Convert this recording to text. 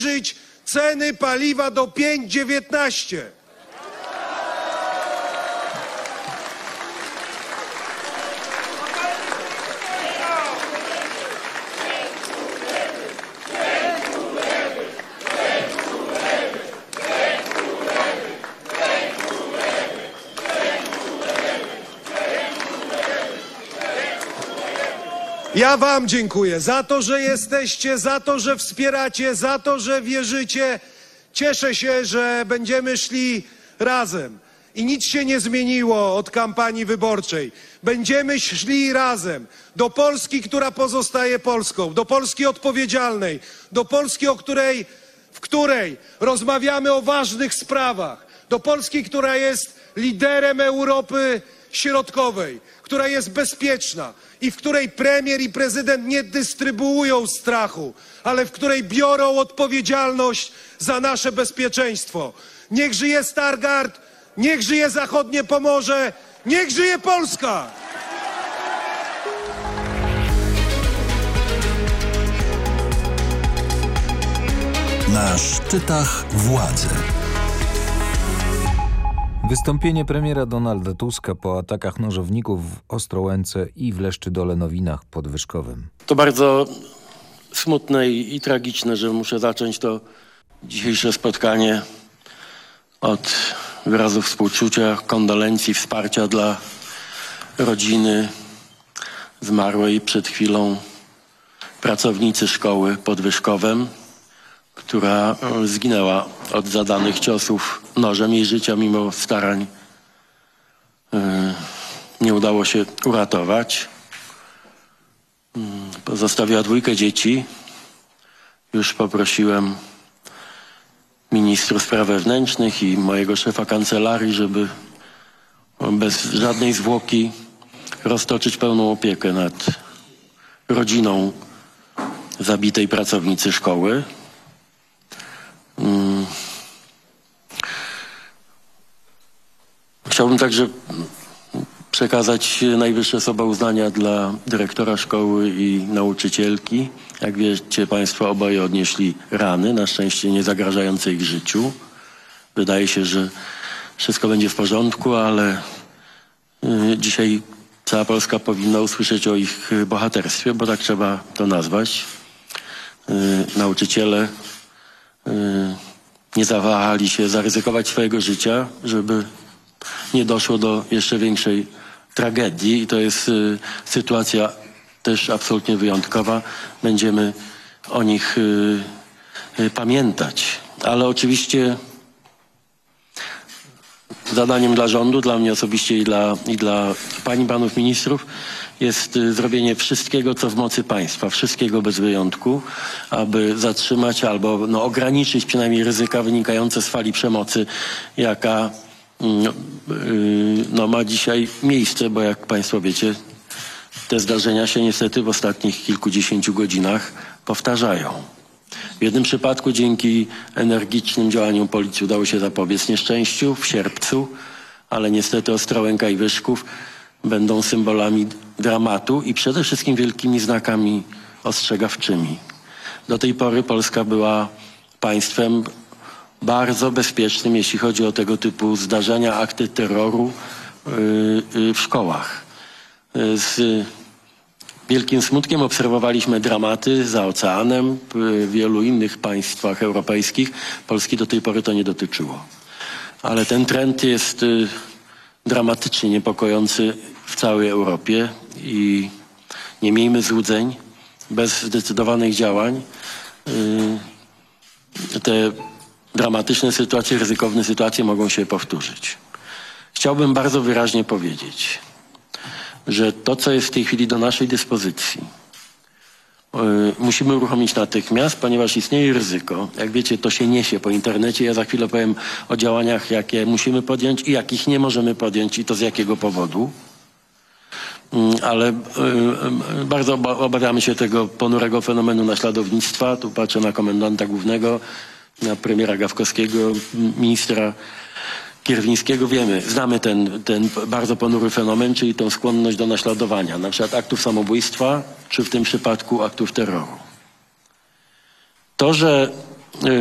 obniżyć ceny paliwa do 5,19. Ja wam dziękuję za to, że jesteście, za to, że wspieracie, za to, że wierzycie. Cieszę się, że będziemy szli razem. I nic się nie zmieniło od kampanii wyborczej. Będziemy szli razem do Polski, która pozostaje Polską, do Polski odpowiedzialnej, do Polski, w której rozmawiamy o ważnych sprawach, do Polski, która jest liderem Europy Środkowej, która jest bezpieczna i w której premier i prezydent nie dystrybuują strachu, ale w której biorą odpowiedzialność za nasze bezpieczeństwo. Niech żyje Stargard, niech żyje Zachodnie Pomorze, niech żyje Polska! Na szczytach władzy. Wystąpienie premiera Donalda Tuska po atakach nożowników w Ostrołęce i w Leszczydole-Nowinach podwyżkowym. To bardzo smutne i tragiczne, że muszę zacząć to dzisiejsze spotkanie od wyrazów współczucia, kondolencji, wsparcia dla rodziny zmarłej przed chwilą pracownicy szkoły pod Wyszkowem, która zginęła od zadanych ciosów nożem. Jej życia mimo starań nie udało się uratować. Pozostawiła 2 dzieci. Już poprosiłem ministrów spraw wewnętrznych i mojego szefa kancelarii, żeby bez żadnej zwłoki roztoczyć pełną opiekę nad rodziną zabitej pracownicy szkoły. Chciałbym także przekazać najwyższe słowa uznania dla dyrektora szkoły i nauczycielki. Jak wiecie państwo, oboje odnieśli rany, na szczęście nie zagrażające ich życiu. Wydaje się, że wszystko będzie w porządku, ale dzisiaj cała Polska powinna usłyszeć o ich bohaterstwie, bo tak trzeba to nazwać. Nauczyciele nie zawahali się zaryzykować swojego życia, żeby nie doszło do jeszcze większej tragedii i to jest sytuacja też absolutnie wyjątkowa. Będziemy o nich pamiętać. Ale oczywiście zadaniem dla rządu, dla mnie osobiście i dla pań i panów ministrów jest zrobienie wszystkiego, co w mocy państwa, wszystkiego bez wyjątku, aby zatrzymać albo ograniczyć przynajmniej ryzyka wynikające z fali przemocy, jaka ma dzisiaj miejsce, bo jak państwo wiecie, te zdarzenia się niestety w ostatnich kilkudziesięciu godzinach powtarzają. W jednym przypadku dzięki energicznym działaniom policji udało się zapobiec nieszczęściu w sierpcu, ale niestety Ostrołęka i Wyszków będą symbolami dramatu i przede wszystkim wielkimi znakami ostrzegawczymi. Do tej pory Polska była państwem bardzo bezpiecznym, jeśli chodzi o tego typu zdarzenia, akty terroru w szkołach. Z wielkim smutkiem obserwowaliśmy dramaty za oceanem w wielu innych państwach europejskich. Polski do tej pory to nie dotyczyło. Ale ten trend jest dramatycznie niepokojący w całej Europie i nie miejmy złudzeń. Bez zdecydowanych działań te dramatyczne sytuacje, ryzykowne sytuacje mogą się powtórzyć. Chciałbym bardzo wyraźnie powiedzieć, że to, co jest w tej chwili do naszej dyspozycji, musimy uruchomić natychmiast, ponieważ istnieje ryzyko. Jak wiecie, to się niesie po internecie. Ja za chwilę powiem o działaniach, jakie musimy podjąć i jakich nie możemy podjąć i to z jakiego powodu. Ale bardzo obawiamy się tego ponurego fenomenu naśladownictwa. Tu patrzę na komendanta głównego, na premiera Gawkowskiego, ministra Kierwińskiego. Znamy ten bardzo ponury fenomen, czyli tą skłonność do naśladowania, na przykład aktów samobójstwa, czy w tym przypadku aktów terroru. To, że